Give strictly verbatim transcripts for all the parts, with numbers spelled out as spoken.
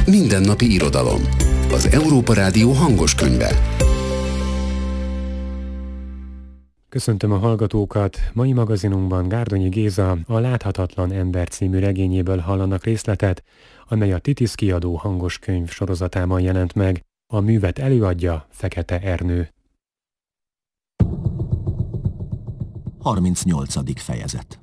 Mindennapi irodalom. Az Európa Rádió hangos könyve. Köszöntöm a hallgatókat! Mai magazinunkban Gárdonyi Géza a Láthatatlan ember című regényéből hallanak részletet, amely a Titiz kiadó hangos könyv sorozatában jelent meg. A művet előadja Fekete Ernő. harmincnyolcadik fejezet.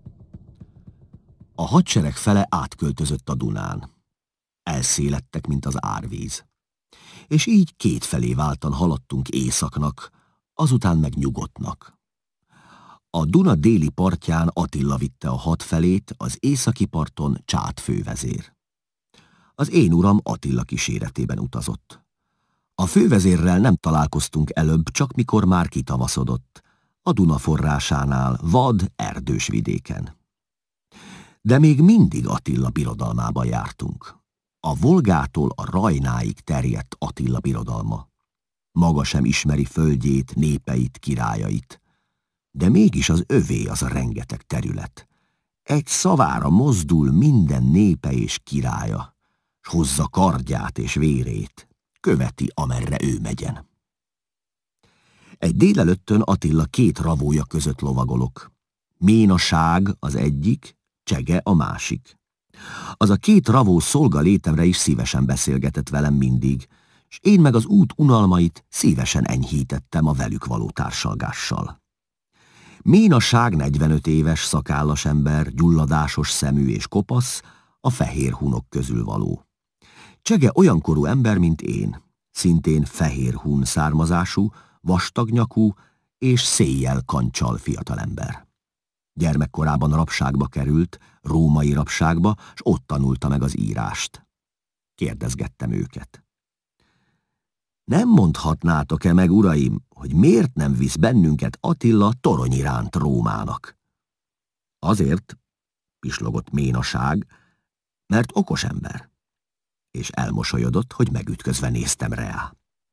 A hadsereg fele átköltözött a Dunán. Elszéledtek, mint az árvíz. És így kétfelé váltan haladtunk északnak, azután meg nyugodtnak. A Duna déli partján Attila vitte a hadfelét, az északi parton Csát fővezér. Az én uram Attila kíséretében utazott. A fővezérrel nem találkoztunk előbb, csak mikor már kitavaszodott, a Duna forrásánál, vad, erdős vidéken. De még mindig Attila birodalmába jártunk. A Volgától a Rajnáig terjedt Attila birodalma. Maga sem ismeri földjét, népeit, királyait. De mégis az övé az a rengeteg terület. Egy szavára mozdul minden népe és királya, s hozza kardját és vérét, követi, amerre ő megyen. Egy délelőttön Attila két ravója között lovagolok. Ménaság az egyik, Csege a másik. Az a két ravó szolga létemre is szívesen beszélgetett velem mindig, s én meg az út unalmait szívesen enyhítettem a velük való társalgással. Ménaság negyvenöt éves, szakállas ember, gyulladásos szemű és kopasz, a fehér hunok közül való. Csege olyan korú ember, mint én, szintén fehér hun származású, vastagnyakú és széjjel kancsal fiatalember. Gyermekkorában rabságba került, római rabságba, s ott tanulta meg az írást. Kérdezgettem őket. Nem mondhatnátok-e meg, uraim, hogy miért nem visz bennünket Attila torony iránt Rómának? Azért, pislogott Ménaság, mert okos ember, és elmosolyodott, hogy megütközve néztem rá.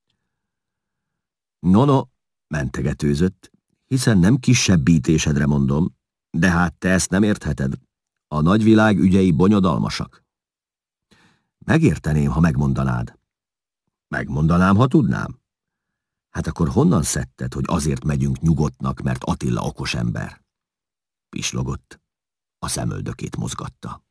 No, no, mentegetőzött, hiszen nem kisebbítésedre mondom, de hát te ezt nem értheted. A nagyvilág ügyei bonyodalmasak. Megérteném, ha megmondanád. Megmondanám, ha tudnám. Hát akkor honnan szedted, hogy azért megyünk nyugodtnak, mert Attila okos ember? Pislogott. A szemöldökét mozgatta.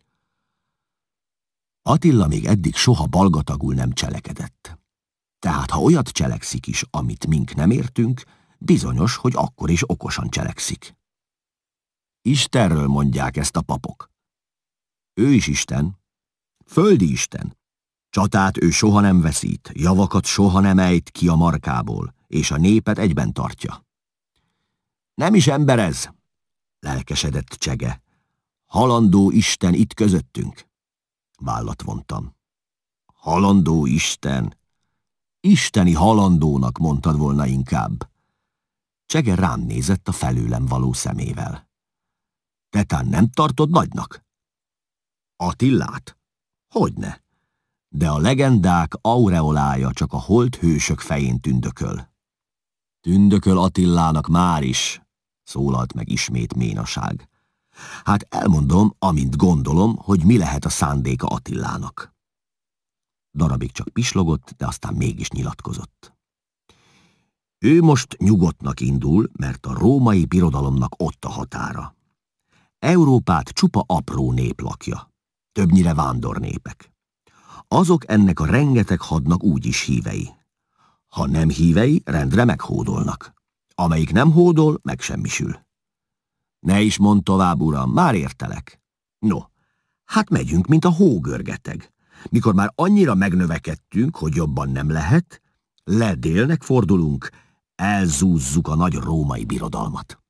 Attila még eddig soha balgatagul nem cselekedett. Tehát ha olyat cselekszik is, amit mink nem értünk, bizonyos, hogy akkor is okosan cselekszik. Istenről mondják ezt a papok. Ő is Isten, földi Isten. Csatát ő soha nem veszít, javakat soha nem ejt ki a markából, és a népet egyben tartja. Nem is ember ez, lelkesedett Csege. Halandó Isten itt közöttünk. Vállat vontam. Halandó Isten. Isteni halandónak mondtad volna inkább. Csege rám nézett a felőlem való szemével. Tetán nem tartod nagynak? Attillát? Hogyne? De a legendák aureolája csak a holt hősök fején tündököl. Tündököl Attilának már is, szólalt meg ismét Ménaság. Hát elmondom, amint gondolom, hogy mi lehet a szándéka Attilának. Darabig csak pislogott, de aztán mégis nyilatkozott. Ő most nyugodtnak indul, mert a római birodalomnak ott a határa. Európát csupa apró nép lakja, többnyire vándornépek. Azok ennek a rengeteg hadnak úgyis hívei. Ha nem hívei, rendre meghódolnak. Amelyik nem hódol, megsemmisül. Ne is mondd tovább, uram, már értelek. No, hát megyünk, mint a hógörgeteg. Mikor már annyira megnövekedtünk, hogy jobban nem lehet, ledélnek fordulunk, elzúzzuk a nagy római birodalmat.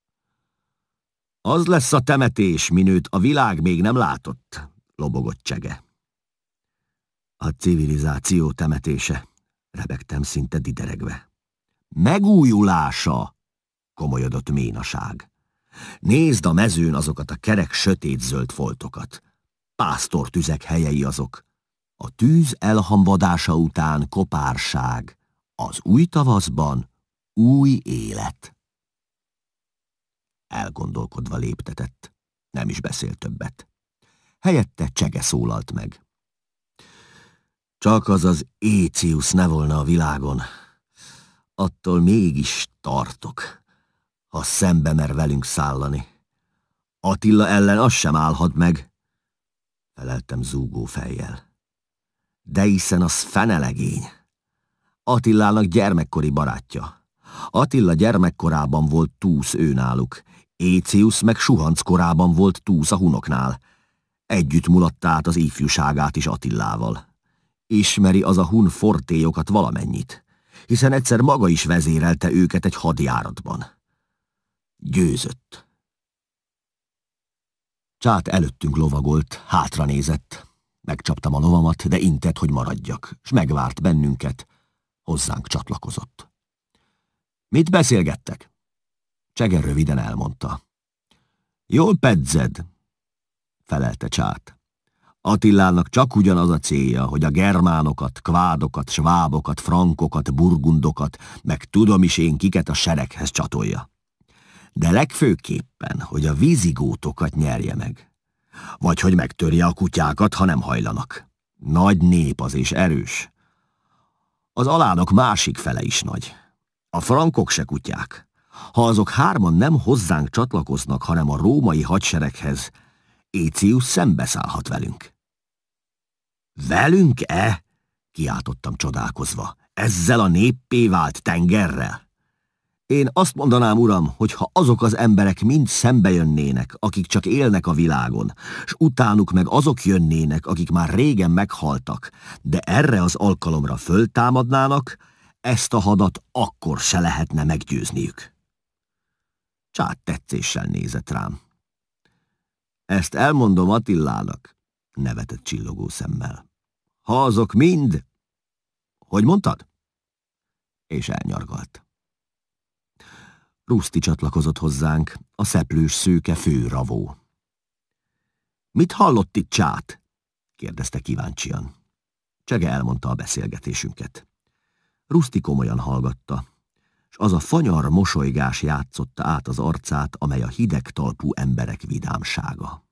Az lesz a temetés, minőt a világ még nem látott, lobogott Csege. A civilizáció temetése, rebegtem szinte dideregve. Megújulása, komolyodott Ménaság. Nézd a mezőn azokat a kerek sötétzöld foltokat. Pásztortüzek helyei azok. A tűz elhamvadása után kopárság, az új tavaszban új élet. Elgondolkodva léptetett, nem is beszélt többet. Helyette Csege szólalt meg. Csak az az Éciusz ne volna a világon. Attól mégis tartok, ha szembe mer velünk szállani. Attila ellen az sem állhat meg, feleltem zúgó fejjel. De hiszen az fenelegény. Attilának gyermekkori barátja. Attila gyermekkorában volt túsz ő náluk, Éciusz meg suhanc korában volt túsz a hunoknál. Együtt mulatta át az ifjúságát is Attilával. Ismeri az a hun fortélyokat valamennyit, hiszen egyszer maga is vezérelte őket egy hadjáratban. Győzött. Csát előttünk lovagolt, hátra nézett. Megcsaptam a lovamat, de intett, hogy maradjak, s megvárt bennünket, hozzánk csatlakozott. Mit beszélgettek? Csege röviden elmondta. Jól pedzed, felelte Csát. Attilának csak ugyanaz a célja, hogy a germánokat, kvádokat, svábokat, frankokat, burgundokat, meg tudom is én kiket a sereghez csatolja. De legfőképpen, hogy a vízigótokat nyerje meg. Vagy hogy megtörje a kutyákat, ha nem hajlanak. Nagy nép az és erős. Az alánok másik fele is nagy. A frankok se kutyák. Ha azok hárman nem hozzánk csatlakoznak, hanem a római hadsereghez, Éciusz szembeszállhat velünk. Velünk-e? Kiáltottam csodálkozva. Ezzel a néppé vált tengerrel? Én azt mondanám, uram, hogy ha azok az emberek mind szembe jönnének, akik csak élnek a világon, s utánuk meg azok jönnének, akik már régen meghaltak, de erre az alkalomra föltámadnának, ezt a hadat akkor se lehetne meggyőzniük. Csát tetszéssel nézett rám. Ezt elmondom Attilának, nevetett csillogó szemmel. Ha azok mind... Hogy mondtad? És elnyargalt. Ruszti csatlakozott hozzánk, a szeplős szőke főravó. Mit hallott itt Csát? kérdezte kíváncsian. Csege elmondta a beszélgetésünket. Ruszti komolyan hallgatta, s az a fanyar mosolygás játszotta át az arcát, amely a hideg talpú emberek vidámsága.